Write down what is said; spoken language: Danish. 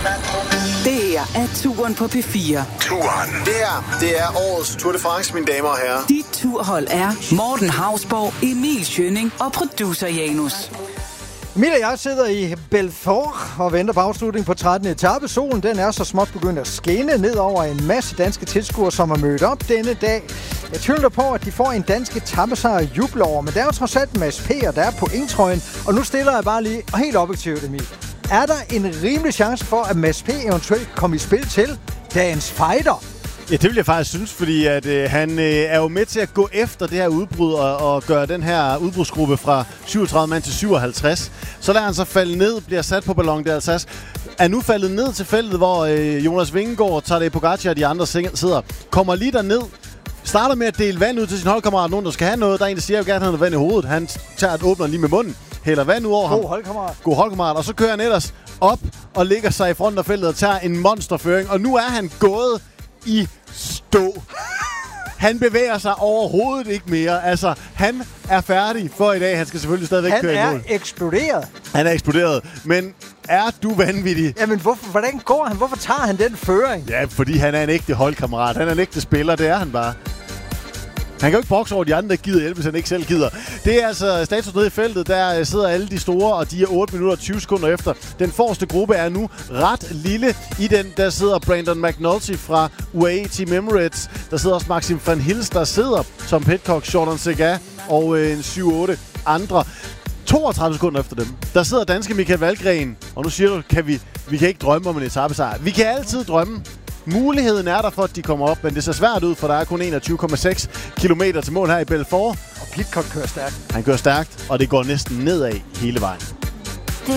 Det her er Turen på P4. Turen. Det er årets Tour de France, mine damer og herrer. Dit turhold er Morten Hausborg, Emil Schønning og producer Janus. Emil og jeg sidder i Belfort og venter på afslutningen på 13. etape. Solen den er så småt begyndt at skinne ned over en masse danske tilskuere, som er mødt op denne dag. Jeg tvivler på, at de får en dansk etapesejr at juble over, men der er jo trods alt Mads P. og der er pointtrøjen. Og nu stiller jeg bare lige helt objektivt, Emil. Er der en rimelig chance for, at Mads P. eventuelt kommer i spil til dagens fighter? Ja, det vil jeg faktisk synes, fordi at, han er jo med til at gå efter det her udbrud og gøre den her udbrudsgruppe fra 37 mand til 57. Så lader han så falde ned, bliver sat på Ballon d'Alsace. Er nu faldet ned til feltet, hvor Jonas Vingegaard, Tadej Pogacar og de andre sidder. Kommer lige derned, starter med at dele vand ud til sin holdkammerat. Nogen, der skal have noget. Der er en, der siger, at jeg gerne have noget vand i hovedet. Han tager et åbner lige med munden, hælder vand ud over ham. God holdkammerat. Og så kører han ellers op og ligger sig i fronten af feltet og tager en monsterføring. Og nu er han gået i stå. Han bevæger sig overhovedet ikke mere. Altså, han er færdig for i dag. Han skal selvfølgelig stadigvæk køre i mål. Han er eksploderet. Han er eksploderet. Men er du vanvittig? Jamen, hvordan går han? Hvorfor tager han den føring? Ja, fordi han er en ægte holdkammerat. Han er en ægte spiller. Det er han bare. Han kan jo ikke bokse over de andre, der gider hjælpe, hvis han ikke selv gider. Det er altså status nede i feltet. Der sidder alle de store, og de er 8 minutter og 20 sekunder efter. Den forreste gruppe er nu ret lille. I den, der sidder Brandon McNulty fra UAE Team Emirates. Der sidder også Maxim van Hils, der sidder som Pidcock, Jordan Segah og en 7-8 andre. 32 sekunder efter dem. Der sidder danske Michael Valgren. Og nu siger du, vi kan ikke drømme om en etapesejr. Vi kan altid drømme. Muligheden er der for, at de kommer op, men det ser svært ud, for der er kun 21,6 kilometer til mål her i Belfort. Og Pidcock kører stærkt. Han kører stærkt, og det går næsten nedad hele vejen.